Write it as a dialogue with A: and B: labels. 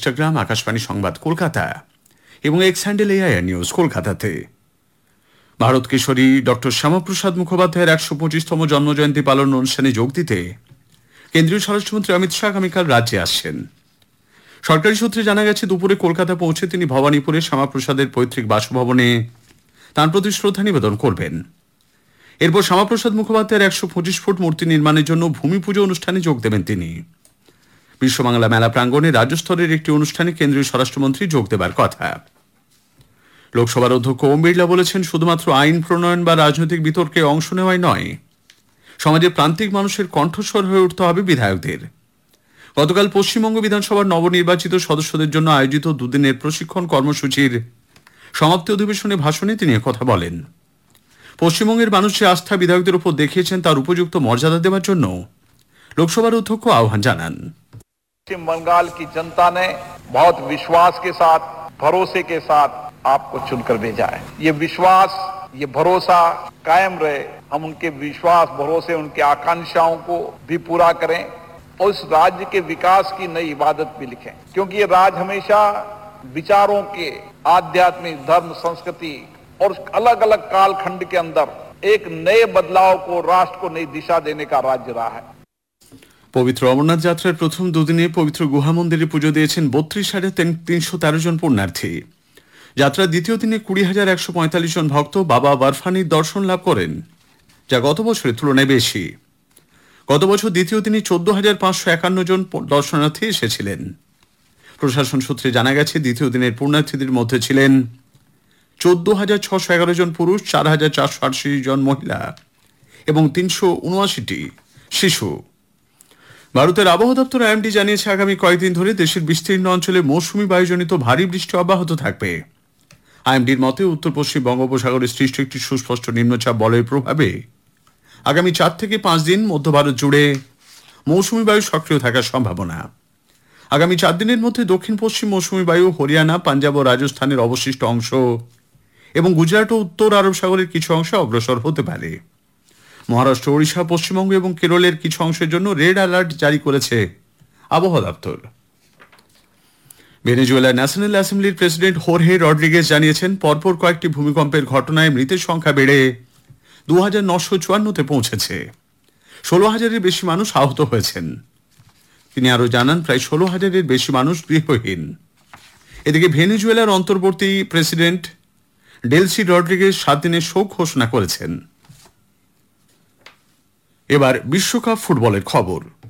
A: Instagram Akashvani সংবাদ কলকাতা এবং x handle AIR news কলকাতাতে। ভারত কিশোরী ডক্টর শ্যামাপ্রসাদ মুখোপাধ্যায়ের ১২৫তম জন্মজয়ন্তী পালন অনুষ্ঠানে যোগ দিতে কেন্দ্রীয় স্বরাষ্ট্রমন্ত্রী অমিত শাহ আগামীকাল রাজ্যে আসছেন। সরকারি সূত্রে জানা গেছে, দুপুরে কলকাতা পৌঁছে তিনি ভবানীপুরে শ্যামাপ্রসাদের পৈতৃক বাসভবনে তাঁর প্রতি শ্রদ্ধা নিবেদন করবেন। এরপর শ্যামাপ্রসাদ মুখোপাধ্যায়ের ১২৫ ফুট মূর্তি নির্মাণের জন্য ভূমি পুজো অনুষ্ঠানে যোগ দেবেন তিনি। বিশ্ববাংলা মেলা প্রাঙ্গণে রাজ্যস্তরের একটি অনুষ্ঠানে কেন্দ্রীয় স্বরাষ্ট্রমন্ত্রী যোগ দেবার কথা। লোকসভার অধ্যক্ষ ওম বিড়লা বলেছেন, শুধুমাত্র আইন প্রণয়ন বা রাজনৈতিক বিতর্কে অংশ নেওয়াই নয়, সমাজের প্রান্তিক মানুষের কণ্ঠস্বর হয়ে উঠতে হবে বিধায়কদের। গতকাল পশ্চিমবঙ্গ বিধানসভার নবনির্বাচিত সদস্যদের জন্য আয়োজিত দুদিনের প্রশিক্ষণ কর্মসূচির সমাপ্তি অধিবেশনে ভাষণে তিনি কথা বলেন। পশ্চিমবঙ্গের মানুষ যে আস্থা বিধায়কদের উপর দেখিয়েছেন তার উপযুক্ত মর্যাদা দেওয়ার জন্য লোকসভার অধ্যক্ষ আহ্বান জানান।
B: पश्चिम बंगाल की जनता ने बहुत विश्वास के साथ, भरोसे के साथ आपको चुनकर भेजा है। ये विश्वास, ये भरोसा कायम रहे। हम उनके विश्वास, भरोसे, उनके आकांक्षाओं को भी पूरा करें और इस राज्य के विकास की नई इबादत भी लिखें, क्योंकि ये राज्य हमेशा विचारों के, आध्यात्मिक, धर्म, संस्कृति और अलग अलग कालखंड के अंदर एक नए बदलाव को, राष्ट्र को नई दिशा देने का राज्य रहा है।
A: পবিত্র অমরনাথ যাত্রার প্রথম দুদিনে পবিত্র গুহা মন্দিরে পুজো দিয়েছেন ৩২,৩১৩ জন পুণ্যার্থী। যাত্রার দ্বিতীয় দিনে ২০,১৪৫ জন ভক্ত বাবা বারফানির দর্শন লাভ করেন, যা গত বছরের তুলনায় বেশি। গত বছর দ্বিতীয় দিনে ১৪,৫৫১ জন দর্শনার্থী এসেছিলেন। প্রশাসন সূত্রে জানা গেছে, দ্বিতীয় দিনের পুণ্যার্থীদের মধ্যে ছিলেন ১৪,৬১১ জন পুরুষ, ৪,৪৮৮ জন মহিলা এবং ৩৭৯টি শিশু। ভারতের আবহাওয়া দপ্তর আইএমডি জানিয়েছে, আগামী কয়েকদিন ধরে দেশের বিস্তীর্ণ অঞ্চলে মৌসুমী বায়ুজনিত ভারী বৃষ্টি অব্যাহত থাকবে। আইএমডির মতে, উত্তর পশ্চিম বঙ্গোপসাগরে সৃষ্ট একটি সুস্পষ্ট নিম্নচাপ বলয়ের প্রভাবে আগামী ৪ থেকে ৫ দিন মধ্য ভারত জুড়ে মৌসুমী বায়ু সক্রিয় থাকার সম্ভাবনা। আগামী ৪ দিনের মধ্যে দক্ষিণ পশ্চিম মৌসুমী বায়ু হরিয়ানা, পাঞ্জাব ও রাজস্থানের অবশিষ্ট অংশ এবং গুজরাট ও উত্তর আরব সাগরের কিছু অংশে অগ্রসর হতে পারে। মহারাষ্ট্র, ওড়িশা, পশ্চিমবঙ্গ এবং কেরলের কিছু অংশের জন্য রেড অ্যালার্ট জারি করেছে আবহাওয়া দপ্তর। ভেনেজুয়েলার ন্যাশনাল অ্যাসেম্বলির প্রেসিডেন্ট হোর্হে রড্রিগেজ জানিয়েছেন, পরপর কয়েকটি ভূমিকম্পের ঘটনায় মৃতের সংখ্যা বেড়ে ২,৯৫৪তে পৌঁছেছে। ১৬,০০০-এর বেশি মানুষ আহত হয়েছেন। তিনি আরও জানান, প্রায় ১৬,০০০-এর বেশি মানুষ গৃহহীন। এদিকে ভেনেজুয়েলার অন্তর্বর্তী প্রেসিডেন্ট ডেলসি রড্রিগেজ ৭ দিনের শোক ঘোষণা করেছেন। এবার বিশ্বকাপ ফুটবলের খবর।